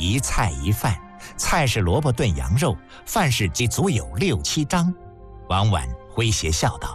一菜一饭，菜是萝卜炖羊肉，饭是鸡，足有6、7张。王婉诙谐笑道：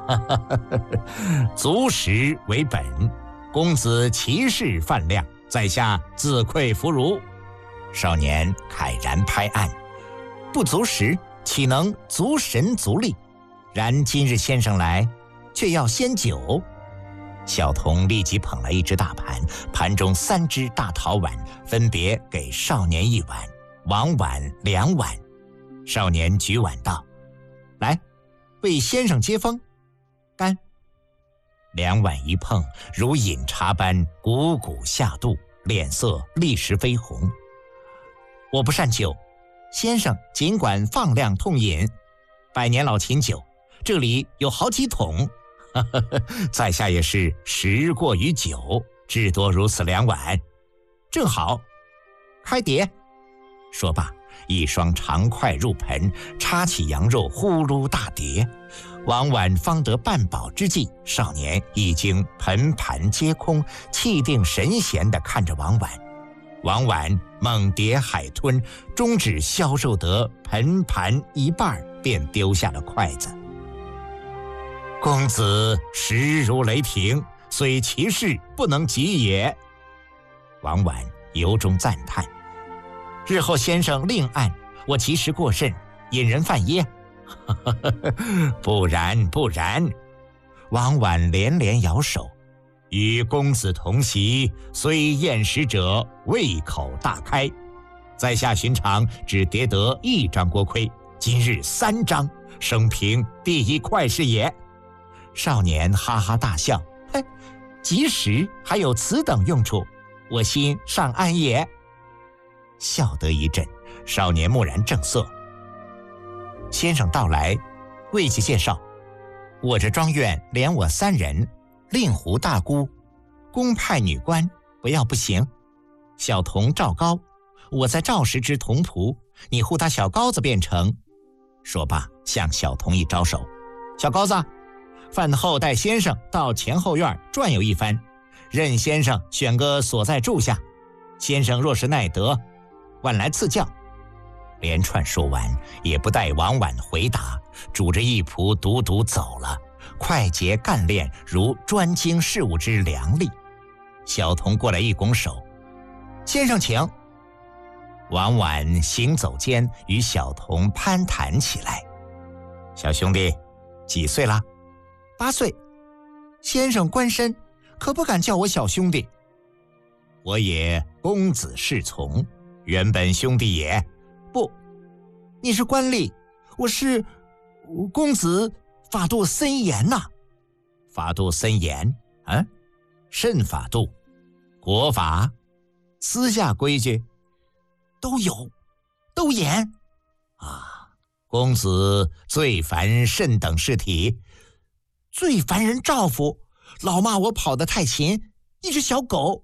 足食为本，公子其事饭量，在下自愧弗如。少年慨然拍案：不足食，岂能足神足力？然今日先生来，却要先酒。小童立即捧来一只大盘，盘中3只大陶碗，分别给少年1碗，王婉2碗。少年举碗道：来，为先生接风。干。2碗一碰，如饮茶般汩汩下肚，脸色立时绯红。我不善酒，先生尽管放量痛饮。百年老琴酒，这里有好几桶。在下也是食过于久，至多如此2碗，正好。开碟。说罢，一双长筷入盆，插起羊肉，呼噜大碟。王婉方得半饱之际，少年已经盆盘皆空，气定神闲地看着王婉。王婉猛叠海吞，终只消受得盆盘一半，便丢下了筷子。公子实如雷霆，虽其事不能及也。王婉由衷赞叹：日后先生另案，我其实过甚，引人犯噎。不然不然。王婉连连摇手：与公子同席，虽厌食者，胃口大开。在下寻常只叠得1张锅盔，今日3张，生平第一快事也。少年哈哈大笑：嘿，即使还有此等用处，我心尚安也。笑得一阵，少年蓦然正色：先生到来，为其介绍，我这庄院连我3人，令狐大姑，公派女官，不要不行。小童赵高，我在赵氏之童仆，你呼他小高子便成。说罢，向小童一招手：小高子，饭后带先生到前后院转悠一番，任先生选个所在住下。先生若是耐得，晚来赐教。连串说完，也不待王婉回答，拄着一仆独独走了，快捷干练，如专经事务之良吏。小童过来一拱手：先生请。王婉行走间与小童攀谈起来：小兄弟几岁了？8岁。先生官身，可不敢叫我小兄弟。我也公子侍从，原本兄弟也。不，你是官吏，我是公子法度森严呐。法度森严？甚法度？国法、私下规矩都有，都严啊。公子最烦甚等事体？最烦人照拂，老骂我跑得太勤，一只小狗。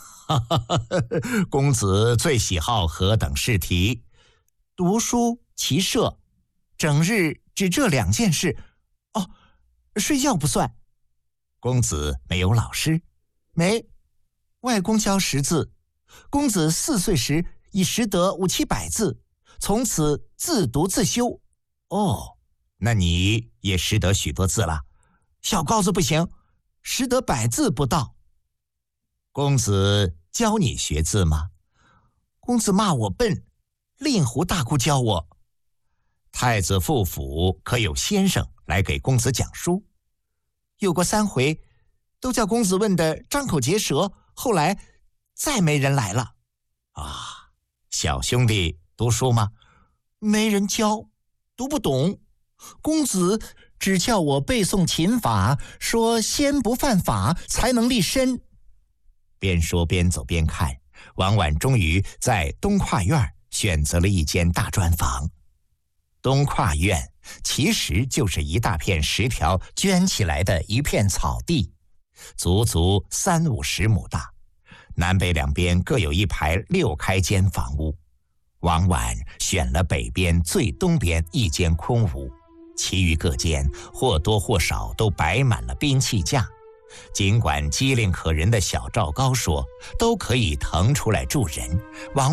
公子最喜好何等事体？读书、骑射，整日只这2件事。哦，睡觉不算。公子没有老师？没，外公教识字。公子4岁时已识得5、7百字，从此自读自修。哦，那你也识得许多字了。小高子不行，识得100字不到。公子教你学字吗？公子骂我笨，令狐大姑教我。太子傅府可有先生来给公子讲书？有过3回，都叫公子问得张口结舌，后来再没人来了。啊，小兄弟读书吗？没人教，读不懂。公子只叫我背诵琴法，说先不犯法才能立身。边说边走边看，王婉终于在东跨院选择了一间大砖房。东跨院其实就是一大片10条圈起来的一片草地，足足30、50亩大，南北两边各有一排6开间房屋。王婉选了北边最东边一间空屋，其余各间或多或少都摆满了兵器架。尽管机灵可人的小赵高说都可以腾出来住人，王